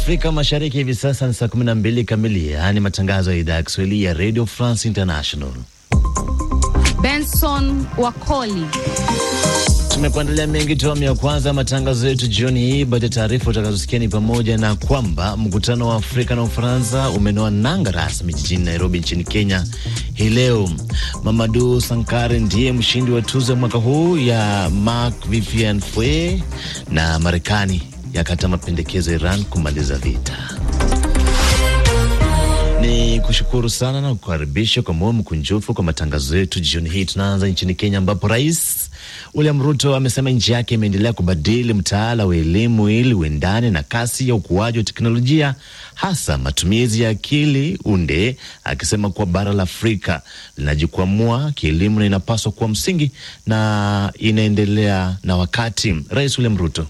Afrika Mashariki hivi sasa ni saa 12 kamili, yaani matangazo ya idhaa ya Kiswahili ya Radio France International. Benson Wakoli. Tumekuandalia mengi tu ya kwanza matangazo yetu jioni hii. Baada ya taarifa utakazosikia ni pamoja na kwamba mkutano wa Afrika na Ufaransa umenoa nanga rasmi jijini Nairobi nchini Kenya hii leo. Mamadou Sankare ndiye mshindi wa tuzo mwaka huu ya Marc Vivien Foe, na Marekani yakata mapendekezo Iran kumaliza vita. Ni kushukuru sana na kukaribisha kwa moyo mkunjufu kwa matangazo yetu jioni hii. Tunaanza nchini Kenya ambapo Rais William Ruto amesema nchi yake imeendelea kubadili mtaala wa elimu ili uendane na kasi ya ukuaji wa teknolojia, hasa matumizi ya akili unde, akisema kuwa bara la Afrika linajikwamua kielimu na inapaswa kuwa msingi na inaendelea na wakati. Rais William Ruto.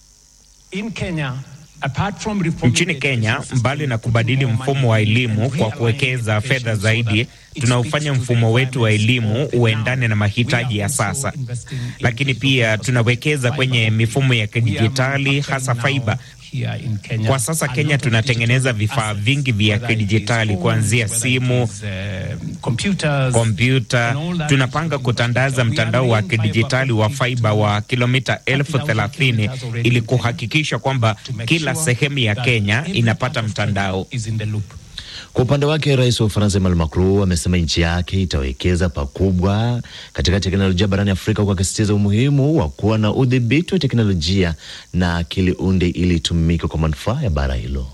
Nchini Kenya, mbali na kubadili mfumo wa elimu kwa kuwekeza fedha zaidi, tunaufanya mfumo wetu wa elimu uendane na mahitaji ya sasa. Lakini pia tunawekeza kwenye mifumo ya kidijitali, hasa fiber. Kwa sasa Kenya tunatengeneza vifaa vingi vya kidijitali, kuanzia simu, kompyuta. Tunapanga kutandaza mtandao wa kidijitali wa fiber wa kilomita 30,000 ili kuhakikisha kwamba kila sehemu ya Kenya inapata mtandao. Kwa upande wake, Rais wa Ufaransa Emmanuel Macron amesema nchi yake itawekeza pakubwa katika teknolojia barani Afrika, kwa kusisitiza umuhimu wa kuwa na udhibiti wa teknolojia na akili unde ili itumike kwa manufaa ya bara hilo.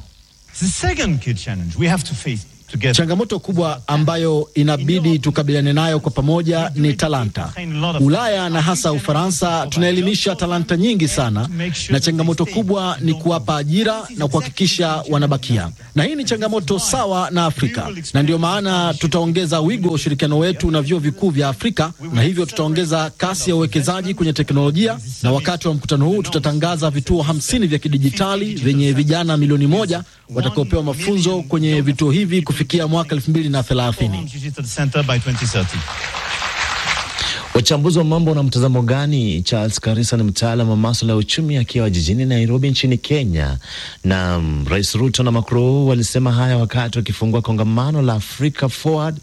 Changamoto kubwa ambayo inabidi tukabiliane nayo kwa pamoja ni talanta. Ulaya na hasa Ufaransa tunaelimisha talanta nyingi sana, na changamoto kubwa ni kuwapa ajira na kuhakikisha wanabakia. Na hii ni changamoto sawa na Afrika, na ndio maana tutaongeza wigo wa ushirikiano wetu na vyuo vikuu vya Afrika, na hivyo tutaongeza kasi ya uwekezaji kwenye teknolojia, na wakati wa mkutano huu tutatangaza vituo 50 vya kidijitali vyenye vijana 1,000,000 watakaopewa mafunzo kwenye vituo hivi kufikia mwaka 2030. Wachambuzi wa mambo na mtazamo gani? Charles Karisa ni mtaalamu wa masuala ya uchumi akiwa jijini Nairobi nchini Kenya. Na Rais Ruto na Macron walisema haya wakati wakifungua kongamano la Africa Forward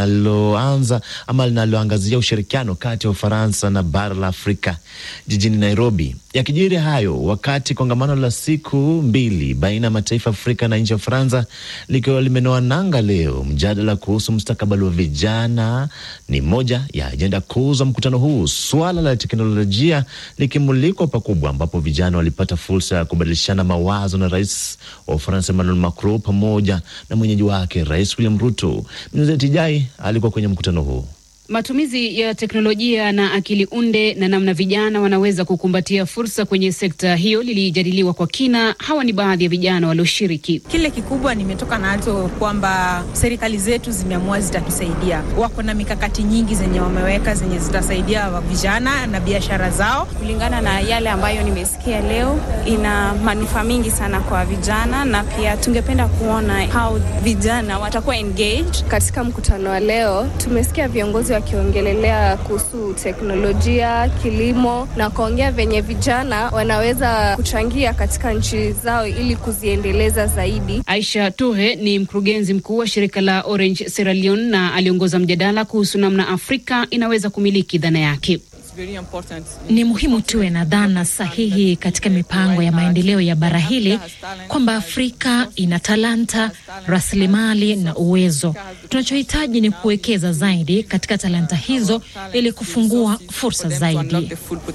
linaloangazia ushirikiano kati ya Ufaransa na bara la Afrika jijini Nairobi. Yakijiri hayo wakati kongamano la siku 2 baina ya mataifa Afrika na nchi ya Ufaransa likiwa limenoa nanga leo, mjadala kuhusu mustakabali wa vijana ni moja ya ajenda kuu za mkutano huu, swala la teknolojia likimulikwa pakubwa, ambapo vijana walipata fursa ya kubadilishana mawazo na Rais wa Ufaransa Emmanuel Macron pamoja na mwenyeji wake Rais William Ruto. Mzee Tijai alikuwa kwenye mkutano huu. Matumizi ya teknolojia na akili unde na namna vijana wanaweza kukumbatia fursa kwenye sekta hiyo lilijadiliwa kwa kina. Hawa ni baadhi ya vijana walioshiriki. Kile kikubwa nimetoka nacho kwamba serikali zetu zimeamua zitatusaidia. Wako na mikakati nyingi zenye wameweka zenye zitasaidia vijana na biashara zao. Kulingana na yale ambayo nimesikia leo, ina manufaa mingi sana kwa vijana, na pia tungependa kuona how vijana watakuwa engaged. Katika mkutano wa leo tumesikia viongozi wakiongelelea kuhusu teknolojia, kilimo, na kuongea venye vijana wanaweza kuchangia katika nchi zao ili kuziendeleza zaidi. Aisha Tuhe ni mkurugenzi mkuu wa shirika la Orange Sierra Leone na aliongoza mjadala kuhusu namna Afrika inaweza kumiliki dhana yake. Ni muhimu tuwe na dhana sahihi katika mipango ya maendeleo ya bara hili, kwamba Afrika ina talanta, rasilimali na uwezo. Tunachohitaji ni kuwekeza zaidi katika talanta hizo ili kufungua fursa zaidi.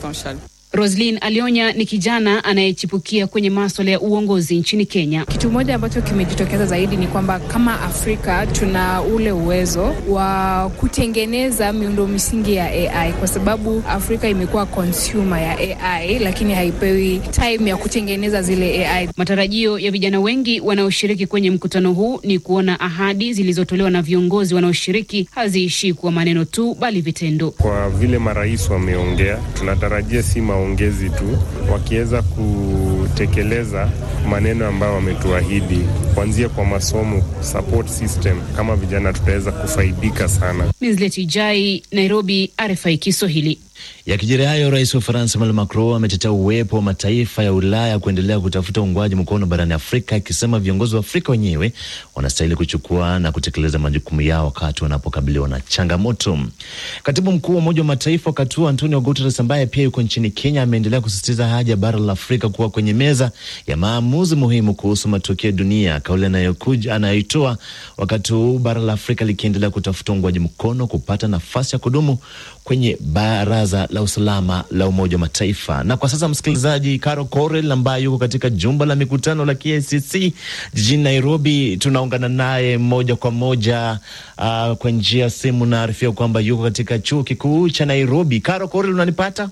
Roslyn Alionya ni kijana anayechipukia kwenye masuala ya uongozi nchini Kenya. Kitu moja ambacho kimejitokeza zaidi ni kwamba kama Afrika tuna ule uwezo wa kutengeneza miundo misingi ya AI, kwa sababu Afrika imekuwa consumer ya AI lakini haipewi time ya kutengeneza zile AI. Matarajio ya vijana wengi wanaoshiriki kwenye mkutano huu ni kuona ahadi zilizotolewa na viongozi wanaoshiriki haziishi kwa maneno tu bali vitendo. Kwa vile marais wameongea, tunatarajia si maongezi tu, wakiweza kutekeleza maneno ambayo wametuahidi kuanzia kwa masomo, support system, kama vijana tutaweza kufaidika sana. Mizleti Jai, Nairobi, RFI Kiswahili. Yakijiri hayo, rais wa Ufaransa Emmanuel Macron ametetea uwepo wa mataifa ya Ulaya kuendelea kutafuta uungwaji mkono barani Afrika, akisema viongozi wa Afrika wenyewe wanastahili kuchukua na kutekeleza majukumu yao wakati wanapokabiliwa na changamoto. Katibu mkuu wa Umoja wa Mataifa wakati huo Antonio Guterres, ambaye pia yuko nchini Kenya, ameendelea kusisitiza haja ya bara la Afrika kuwa kwenye meza ya maamuzi muhimu kuhusu matokeo ya dunia, kauli anayoitoa wakati huu bara la Afrika likiendelea kutafuta uungwaji mkono kupata nafasi ya kudumu kwenye Baraza la Usalama la Umoja wa Mataifa. Na kwa sasa, msikilizaji, Caro Corel ambaye yuko katika jumba la mikutano la KICC jijini Nairobi, tunaungana naye moja kwa moja kwa njia simu, na arifia kwamba yuko katika chuo kikuu cha Nairobi. Caro Corel, unanipata?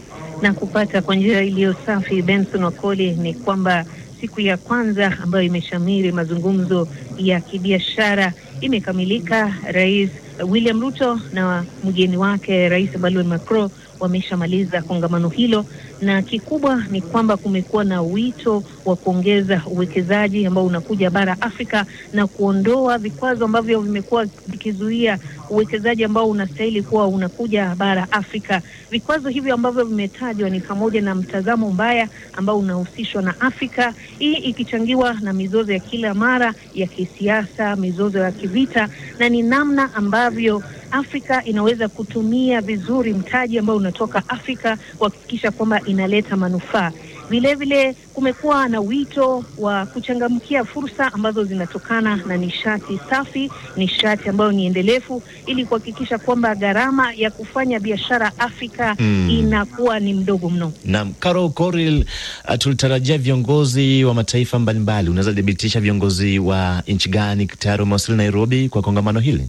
Na kupata kwa njia iliyo safi, Benson Wakoli. Ni kwamba siku ya kwanza ambayo imeshamiri mazungumzo ya kibiashara imekamilika. Rais William Ruto na mgeni wake Rais Emmanuel Macron wameshamaliza kongamano hilo, na kikubwa ni kwamba kumekuwa na wito wa kuongeza uwekezaji ambao unakuja bara Afrika na kuondoa vikwazo ambavyo vimekuwa vikizuia uwekezaji ambao unastahili kuwa unakuja bara Afrika. Vikwazo hivyo ambavyo vimetajwa ni pamoja na mtazamo mbaya ambao unahusishwa na Afrika, hii ikichangiwa na mizozo ya kila mara ya kisiasa, mizozo ya kivita, na ni namna ambavyo Afrika inaweza kutumia vizuri mtaji ambao unatoka Afrika kuhakikisha kwamba inaleta manufaa. Vile vile kumekuwa na wito wa kuchangamkia fursa ambazo zinatokana na nishati safi, nishati ambayo ni endelevu, ili kuhakikisha kwamba gharama ya kufanya biashara Afrika inakuwa ni mdogo mno. Naam, Caro Corel, tulitarajia viongozi wa mataifa mbalimbali. Unaweza dhibitisha viongozi wa nchi gani tayari wamewasili Nairobi kwa kongamano hili?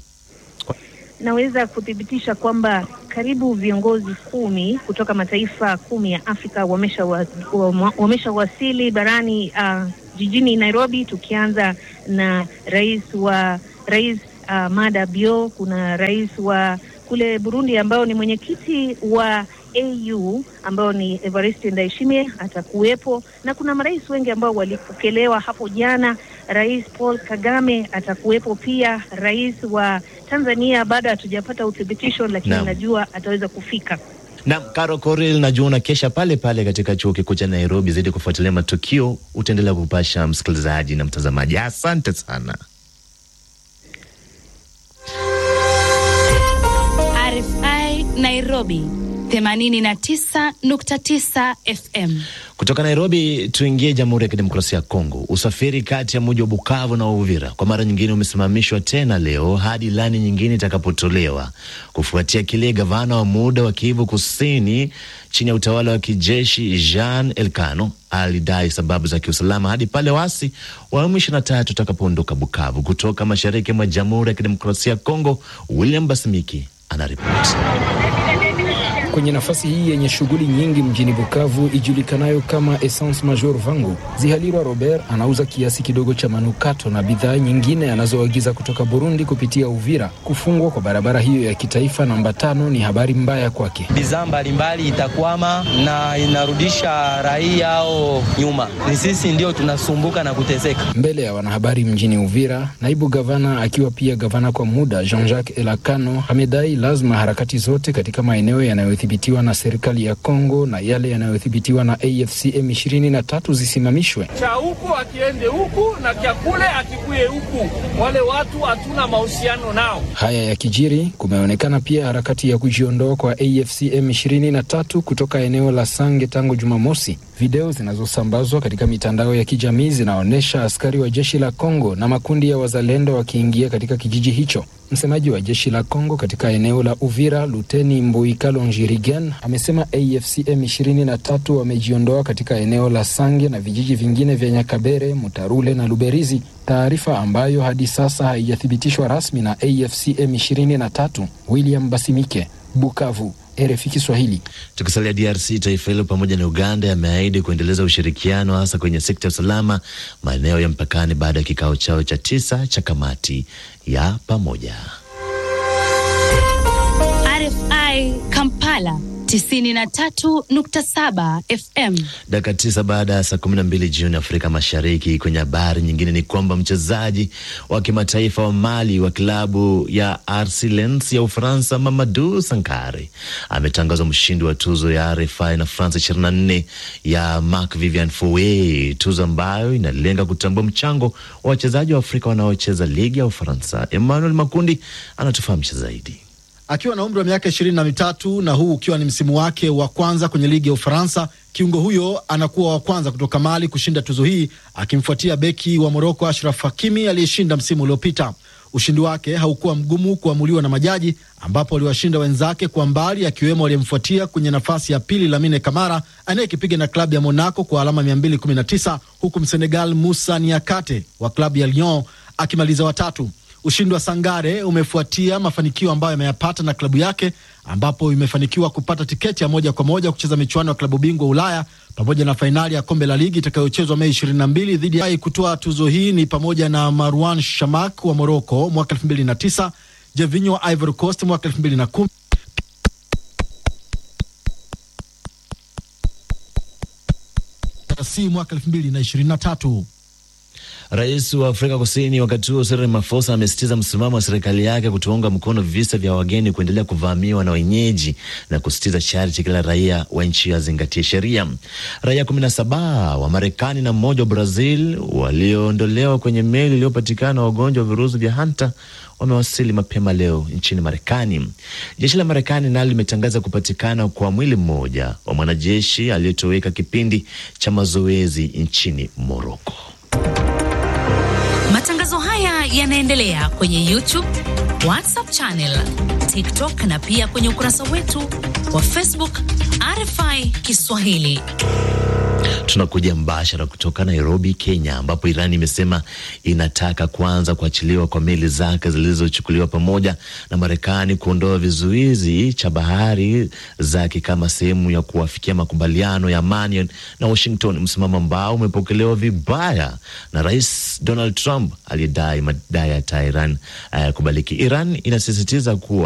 Naweza kuthibitisha kwamba karibu viongozi 10 kutoka mataifa 10 ya Afrika wameshawasili barani jijini Nairobi, tukianza na rais Mada Bio, kuna rais wa kule Burundi ambao ni mwenyekiti wa AU ambao ni Evariste Ndayishimiye atakuwepo, na kuna marais wengi ambao walipokelewa hapo jana. Rais Paul Kagame atakuwepo pia, rais wa Tanzania baada hatujapata uthibitisho, lakini najua ataweza kufika. Na Caro Corel, najua unakesha pale pale katika chuo kikuu cha Nairobi zaidi kufuatilia matukio, utaendelea kupasha msikilizaji na mtazamaji. Asante sana. RFI Nairobi 89.9 FM. Kutoka Nairobi tuingie Jamhuri ya Kidemokrasia ya Kongo. Usafiri kati ya mji wa Bukavu na Uvira kwa mara nyingine umesimamishwa tena leo hadi ilani nyingine itakapotolewa, kufuatia kile gavana wa muda wa Kivu Kusini chini ya utawala wa kijeshi Jean Elkano alidai sababu za kiusalama hadi pale wasi wa M23 utakapoondoka Bukavu. Kutoka mashariki mwa Jamhuri ya Kidemokrasia ya Kongo, William Basimiki anaripoti. Kwenye nafasi hii yenye shughuli nyingi mjini Bukavu ijulikanayo kama Essence Major Vangu, Zihalirwa Robert anauza kiasi kidogo cha manukato na bidhaa nyingine anazoagiza kutoka Burundi kupitia Uvira. Kufungwa kwa barabara hiyo ya kitaifa namba 5 ni habari mbaya kwake. Bidhaa mbalimbali itakwama na inarudisha raia au nyuma. Ni sisi ndio tunasumbuka na kuteseka. Mbele ya wanahabari mjini Uvira, naibu gavana akiwa pia gavana kwa muda Jean-Jacques Elakano amedai lazima harakati zote katika maeneo yanayothibitiwa na serikali ya Kongo na yale yanayothibitiwa na AFC M23 zisimamishwe. Cha huku akiende huku na kia kule akikuye huku. Wale watu hatuna mahusiano nao. Haya ya kijiri, kumeonekana pia harakati ya kujiondoa kwa AFC M23 kutoka eneo la Sange tangu Jumamosi. Video zinazosambazwa katika mitandao ya kijamii zinaonesha askari wa jeshi la Kongo na makundi ya wazalendo wakiingia katika kijiji hicho. Msemaji wa jeshi la Kongo katika eneo la Uvira, Luteni Mbuikalo Njirigen, amesema AFC M23 wamejiondoa katika eneo la Sange na vijiji vingine vya Nyakabere, Mutarule na Luberizi, taarifa ambayo hadi sasa haijathibitishwa rasmi na AFC M23. William Basimike, Bukavu, RFI Kiswahili. Tukisalia DRC, taifa hilo pamoja na Uganda yameahidi kuendeleza ushirikiano hasa kwenye sekta ya usalama maeneo ya mpakani baada ya kikao chao cha 9 cha kamati ya pamoja. RFI RFI Kampala 93.7 FM. Dakika 9 baada ya saa 12 jioni Afrika Mashariki. Kwenye habari nyingine ni kwamba mchezaji wa kimataifa wa Mali wa klabu ya RC Lens ya Ufaransa, Mamadou Sankare, ametangazwa mshindi wa tuzo ya RFI na France 24 ya Marc Vivian Foe, tuzo ambayo inalenga kutambua mchango wa wachezaji wa Afrika wanaocheza ligi ya Ufaransa. Emmanuel Makundi anatufahamisha zaidi. Akiwa na umri wa miaka 23 na huu ukiwa ni msimu wake wa kwanza kwenye ligi ya Ufaransa, kiungo huyo anakuwa wa kwanza kutoka Mali kushinda tuzo hii, akimfuatia beki wa Morocco Achraf Hakimi aliyeshinda msimu uliopita. Ushindi wake haukuwa mgumu kuamuliwa na majaji, ambapo waliwashinda wenzake kwa mbali, akiwemo aliyemfuatia kwenye nafasi ya pili Lamine Camara anayekipiga na klabu ya Monaco kwa alama 219, huku Msenegal Moussa Niakate wa klabu ya Lyon akimaliza watatu. Ushindi wa Sangare umefuatia mafanikio ambayo ameyapata na klabu yake, ambapo imefanikiwa kupata tiketi ya moja kwa moja kucheza michuano ya klabu bingwa Ulaya pamoja na fainali ya kombe la ligi itakayochezwa Mei 22 dhidi ya. Kutoa tuzo hii ni pamoja na Marwan Shamak wa Morocco mwaka 2009, Gervinho wa Ivory Coast mwaka 2010, mwaka 2023. Rais wa Afrika Kusini wakati huo Cyril Ramaphosa amesitiza msimamo wa serikali yake kutounga mkono visa vya wageni kuendelea kuvamiwa na wenyeji na kusitiza sharti kila raia wa nchi azingatie sheria. Raia 17 wa Marekani na mmoja wa Brazil walioondolewa kwenye meli iliyopatikana na wagonjwa wa virusi vya Hanta wamewasili mapema leo nchini Marekani. Jeshi la Marekani nalo limetangaza kupatikana kwa mwili mmoja wa mwanajeshi aliyetoweka kipindi cha mazoezi nchini Morocco. Matangazo haya yanaendelea kwenye YouTube, WhatsApp channel, TikTok na pia kwenye ukurasa wetu wa Facebook RFI Kiswahili. Tunakuja mbashara kutoka Nairobi, Kenya, ambapo Iran imesema inataka kuanza kuachiliwa kwa meli zake zilizochukuliwa pamoja na Marekani, kuondoa vizuizi cha bahari zake kama sehemu ya kuwafikia makubaliano ya amani na Washington, msimamo ambao umepokelewa vibaya na Rais Donald Trump aliyedai madai ya Tehran kubaliki. Iran inasisitiza kuwa